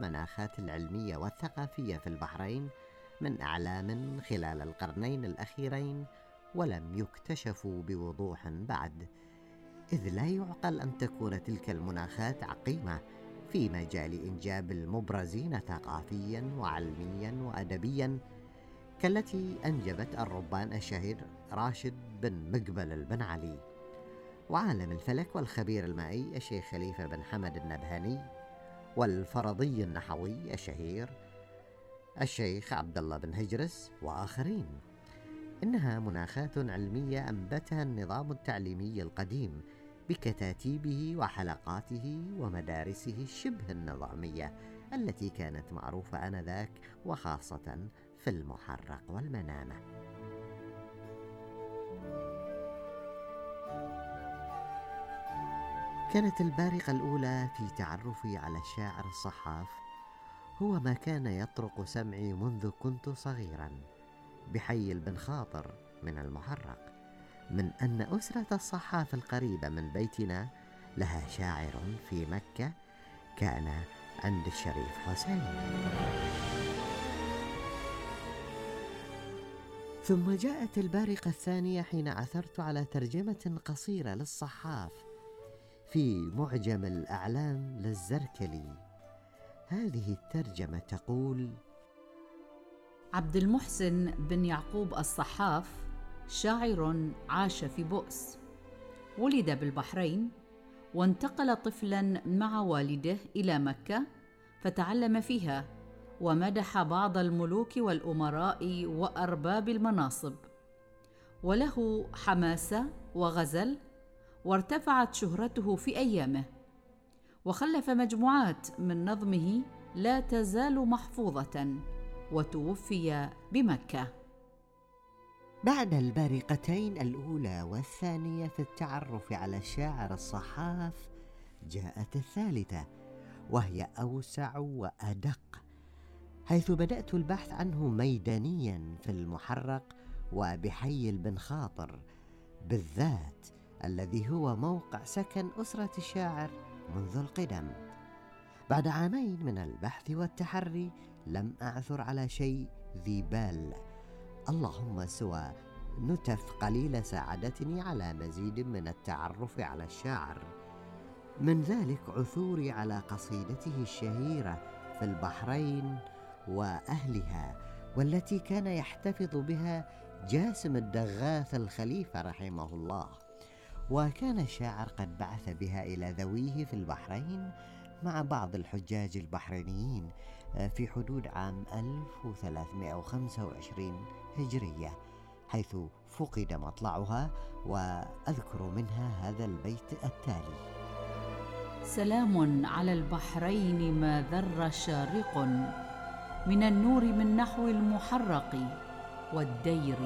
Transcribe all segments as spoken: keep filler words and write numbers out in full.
والمناخات العلمية والثقافية في البحرين من أعلام خلال القرنين الأخيرين، ولم يكتشفوا بوضوح بعد، إذ لا يعقل أن تكون تلك المناخات عقيمة في مجال إنجاب المبرزين ثقافيا وعلميا وأدبيا كالتي أنجبت الربان الشهير راشد بن مقبل البن علي، وعالم الفلك والخبير المائي الشيخ خليفة بن حمد النبهاني، والفرضي النحوي الشهير الشيخ عبد الله بن هجرس وآخرين. إنها مناخات علمية أنبتها النظام التعليمي القديم بكتاتيبه وحلقاته ومدارسه الشبه النظامية التي كانت معروفة آنذاك، وخاصة في المحرق والمنامة. كانت البارقة الأولى في تعرفي على الشاعر الصحاف هو ما كان يطرق سمعي منذ كنت صغيرا بحي البن خاطر من المحرق، من أن أسرة الصحاف القريبة من بيتنا لها شاعر في مكة كان عند الشريف حسين. ثم جاءت البارقة الثانية حين عثرت على ترجمة قصيرة للصحاف في معجم الأعلام للزركلي. هذه الترجمة تقول: عبد المحسن بن يعقوب الصحاف شاعر عاش في بؤس، ولد بالبحرين وانتقل طفلا مع والده إلى مكة فتعلم فيها ومدح بعض الملوك والأمراء وأرباب المناصب، وله حماسة وغزل، وارتفعت شهرته في أيامه، وخلف مجموعات من نظمه لا تزال محفوظة، وتوفي بمكة. بعد البارقتين الأولى والثانية في التعرف على الشاعر الصحاف جاءت الثالثة، وهي أوسع وأدق، حيث بدأت البحث عنه ميدانيا في المحرق وبحي البن خاطر بالذات، الذي هو موقع سكن أسرة الشاعر منذ القدم. بعد عامين من البحث والتحري لم أعثر على شيء ذي بال، اللهم سوى نتف قليلة ساعدتني على مزيد من التعرف على الشاعر، من ذلك عثوري على قصيدته الشهيرة في البحرين وأهلها، والتي كان يحتفظ بها جاسم الدغاث الخليفة رحمه الله، وكان الشاعر قد بعث بها إلى ذويه في البحرين مع بعض الحجاج البحرينيين في حدود عام ألف وثلاثمائة وخمسة وعشرين هجرية، حيث فقد مطلعها، وأذكر منها هذا البيت التالي: سلام على البحرين ما ذر شارق، من النور من نحو المحرق والدير.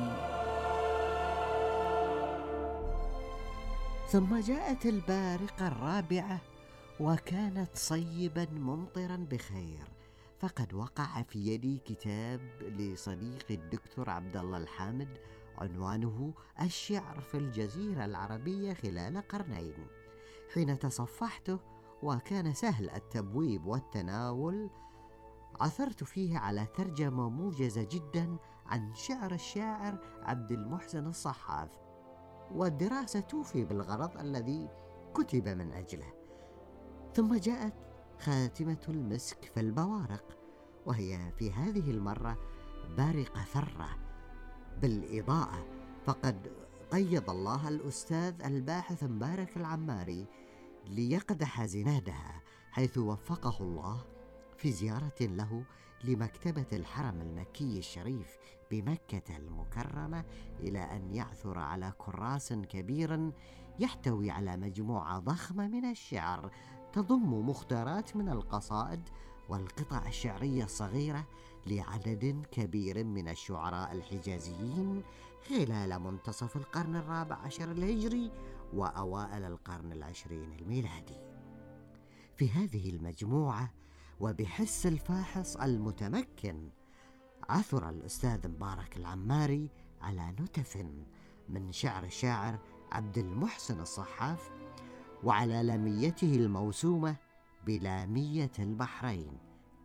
ثم جاءت البارقة الرابعة، وكانت صيبا ممطرا بخير، فقد وقع في يدي كتاب لصديقي الدكتور عبد الله الحامد عنوانه الشعر في الجزيرة العربية خلال قرنين. حين تصفحته وكان سهل التبويب والتناول، عثرت فيه على ترجمة موجزة جدا عن شعر الشاعر عبد المحسن الصحاف، والدراسة توفي بالغرض الذي كتب من أجله. ثم جاءت خاتمة المسك في البوارق، وهي في هذه المرة بارقة ثرة بالإضاءة، فقد قيض الله الأستاذ الباحث مبارك العماري ليقدح زنادها، حيث وفقه الله في زيارة له لمكتبة الحرم المكي الشريف بمكة المكرمة إلى أن يعثر على كراس كبير يحتوي على مجموعة ضخمة من الشعر تضم مختارات من القصائد والقطع الشعرية الصغيرة لعدد كبير من الشعراء الحجازيين خلال منتصف القرن الرابع عشر الهجري وأوائل القرن العشرين الميلادي. في هذه المجموعة وبحس الفاحص المتمكن عثر الأستاذ مبارك العماري على نتف من شعر الشاعر عبد المحسن الصحاف، وعلى لاميته الموسومة بلامية البحرين،